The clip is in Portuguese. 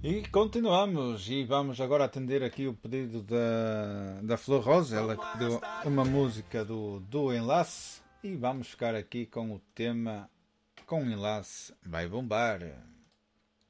E continuamos e vamos agora atender aqui o pedido da Flor Rosa, ela que pediu uma música do Enlace e vamos ficar aqui com o tema Com Enlace Vai Bombar.